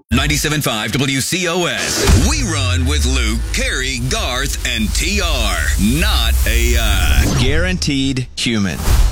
97.5 WCOS. We run with Luke, Carrie, Garth, and TR. Not AI. Guaranteed human.